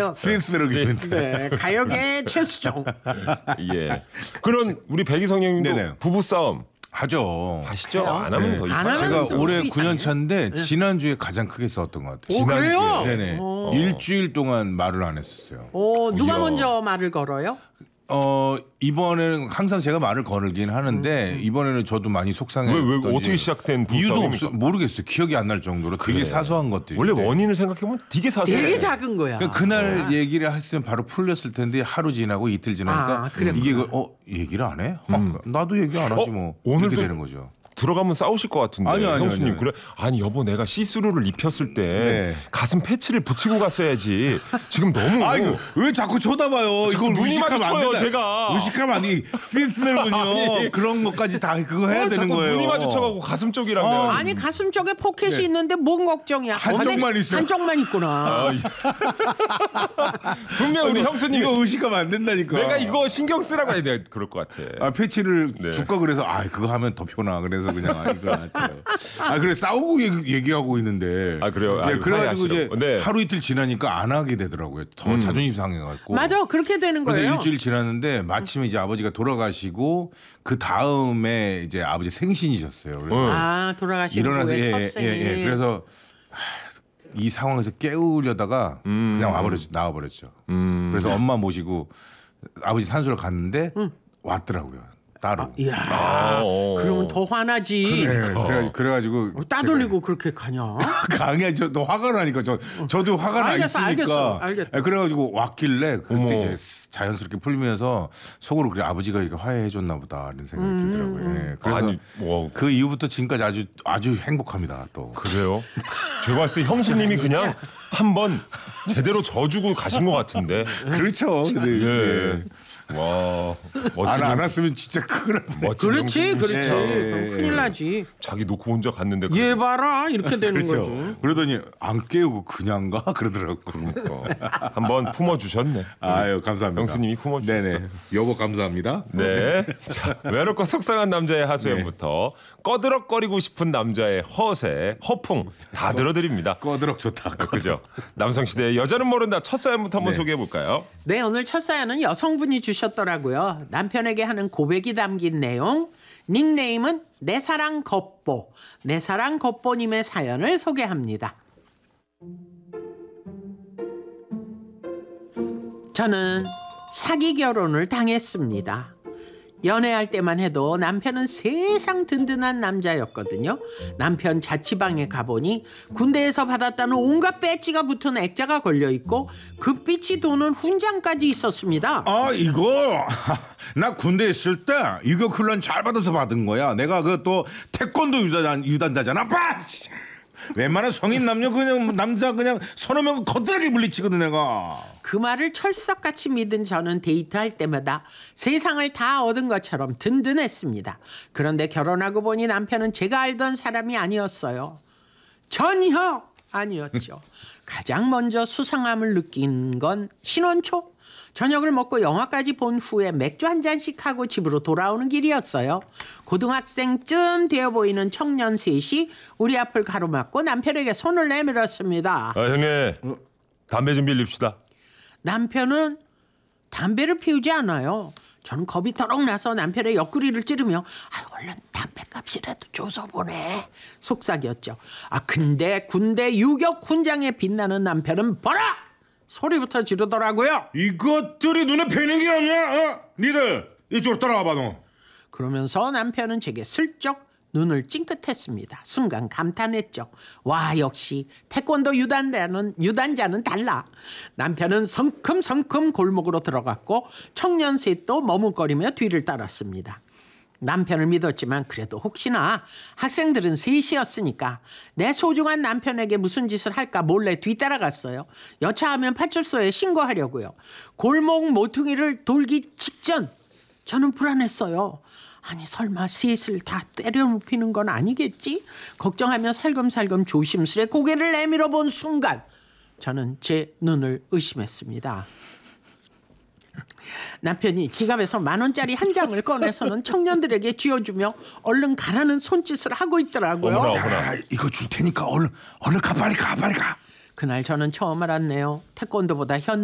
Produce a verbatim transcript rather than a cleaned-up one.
가요. 스스로기는데. 네, 가요계 최수종. 예. 그런 우리 백이성 형님도 부부 싸움 하죠. 하시죠? 해요? 안 하면 네. 더 안 이상해요. 하면 제가 올해 또 구 년 이상해? 차인데 지난주에 가장 크게 싸웠던 것 같아요. 오, 지난주에. 그래요? 네네. 어. 일주일 동안 말을 안 했었어요. 오, 누가 이야. 먼저 말을 걸어요? 어 이번에는 항상 제가 말을 걸긴 하는데 이번에는 저도 많이 속상했던. 왜, 왜 어떻게 시작된 이유도 부부싸움입니까? 없어 모르겠어요. 기억이 안 날 정도로 되게 그래. 사소한 것들. 원래 원인을 생각해보면 되게 사소해. 되게 작은 거야. 그러니까 그날 얘기를 했으면 바로 풀렸을 텐데 하루 지나고 이틀 지나니까 아, 그랬구나. 이게 그, 어 얘기를 안 해? 아, 나도 얘기 안 하지 어? 뭐. 오늘도 이렇게 되는 거죠. 들어가면 싸우실 것 같은데. 아니요, 아니요, 형수님 아니요. 그래. 아니 여보 내가 시스루를 입혔을 때 네. 가슴 패치를 붙이고 갔어야지. 지금 너무. 아이고 왜 자꾸 쳐다봐요? 지금 이걸 눈이 의식하면 안 마주쳐요, 된다. 제가. 의식하면 안 돼. 시스루군요. 아니. 그런 것까지 다 그거 해야 어, 되는 자꾸 거예요. 눈이 마주쳐가고 가슴 쪽이랑. 어. 내가. 아니 가슴 쪽에 포켓이 네. 있는데 뭔 걱정이야? 한쪽만 아니, 있어요. 한쪽만 있구나. 아, 이- 분명 우리 형수님 이거 의식하면 안 된다니까. 내가 이거 신경 쓰라고 해야 돼. 그럴 것 같아. 아 패치를 네. 줄까 그래서 아 그거 하면 더 편하 그래서 그냥 아, 이거 놨죠. 아 그래 싸우고 얘기, 얘기하고 있는데. 아, 그래요? 네, 아, 그래가지고 이제 화해하시라고. 네. 하루 이틀 지나니까 안 하게 되더라고요. 더 자존심 상해갖고. 맞아, 그렇게 되는 그래서 거예요. 일주일 지났는데 마침 이제 아버지가 돌아가시고 그 다음에 이제 아버지 생신이셨어요. 그래서 응. 아 돌아가신 일어나서 후에 예, 첫 예, 생일. 예, 예. 그래서 하, 이 상황에서 깨우려다가 음. 그냥 와버렸죠. 나와버렸죠. 음. 그래서 엄마 모시고 아버지 산소를 갔는데 왔더라고요. 따로. 이야, 아, 어. 그러면 더 화나지. 네, 그래, 그래가지고 어, 따돌리고 그렇게 가냐? 강해 저도 화가 나니까 저 저도 화가 나 알겠어, 있으니까 알겠어, 알겠어. 예, 그래가지고 왔길래 어머. 그때 이제 자연스럽게 풀면서 속으로 그래 아버지가 이렇게 화해해 줬나 보다 이런 생각이 음, 들더라고요. 예, 그래서 아니 뭐 그 이후부터 지금까지 아주 아주 행복합니다. 또 그래요? 제가 봤을 때 형수님이 그냥 한번 제대로 져주고 가신 것 같은데. 그렇죠. 근데 예. 예. 와 멋진 안, 안 형수- 왔으면 진짜 큰일 날 뻔. 멋진 그렇지, 형수님 그렇지. 진짜. 그럼 큰일 나지. 자기 놓고 혼자 갔는데. 얘 봐라 이렇게 되는 그렇죠. 거지. 그러더니 안 깨우고 그냥 가 그러더라고. 그러니까 한번 품어 주셨네. 아유 감사합니다. 형수님이 품어 주셨어. 네네. 여보 감사합니다. 네. 자, 외롭고 속상한 남자의 하소연부터 꺼드럭거리고 싶은 남자의 허세, 허풍 다 들어드립니다. 꺼드럭 좋다. 그죠? 남성시대의 여자는 모른다 첫 사연부터 한번 네. 소개해 볼까요? 네, 오늘 첫 사연은 여성분이 주셨더라고요. 남편에게 하는 고백이 담긴 내용. 닉네임은 내 사랑 겉보. 내 사랑 겉보님의 사연을 소개합니다. 저는 사기 결혼을 당했습니다. 연애할 때만 해도 남편은 세상 든든한 남자였거든요. 남편 자취방에 가보니 군대에서 받았다는 온갖 배지가 붙은 액자가 걸려있고 급빛이 도는 훈장까지 있었습니다. 아 이거 나 군대 있을 때 유교 훈련 잘 받아서 받은 거야. 내가 그 또 태권도 유단, 유단자잖아. 빠! 웬만한 성인 남녀 그냥 남자 그냥 서너 명 거들하게 물리치거든 내가. 그 말을 철석같이 믿은 저는 데이트할 때마다 세상을 다 얻은 것처럼 든든했습니다. 그런데 결혼하고 보니 남편은 제가 알던 사람이 아니었어요. 전혀 아니었죠. 가장 먼저 수상함을 느낀 건 신혼 초. 저녁을 먹고 영화까지 본 후에 맥주 한 잔씩 하고 집으로 돌아오는 길이었어요. 고등학생쯤 되어 보이는 청년 셋이 우리 앞을 가로막고 남편에게 손을 내밀었습니다. 아, 형님 담배 좀 빌립시다. 남편은 담배를 피우지 않아요. 저는 겁이 터럭 나서 남편의 옆구리를 찌르며 아, 얼른 담배값이라도 줘서 보내. 속삭였죠. 아 근데 군대 유격 훈장에 빛나는 남편은 봐라! 소리부터 지르더라고요. 이것들이 눈에 뵈는 게 아니야. 어? 니들 이쪽으로 따라와봐 너. 그러면서 남편은 제게 슬쩍 눈을 찡긋했습니다. 순간 감탄했죠. 와 역시 태권도 유단자는, 유단자는 달라. 남편은 성큼성큼 골목으로 들어갔고 청년 셋도 머뭇거리며 뒤를 따랐습니다. 남편을 믿었지만 그래도 혹시나 학생들은 셋이었으니까 내 소중한 남편에게 무슨 짓을 할까 몰래 뒤따라갔어요. 여차하면 파출소에 신고하려고요. 골목 모퉁이를 돌기 직전 저는 불안했어요. 아니 설마 셋을 다 때려 눕히는 건 아니겠지? 걱정하며 살금살금 조심스레 고개를 내밀어 본 순간 저는 제 눈을 의심했습니다. 남편이 지갑에서 만 원짜리 한 장을 꺼내서는 청년들에게 쥐어주며 얼른 가라는 손짓을 하고 있더라고요. 어머나, 어머나. 야 이거 줄 테니까 얼른 얼른 가 빨리 가 빨리 가. 그날 저는 처음 알았네요. 태권도보다 현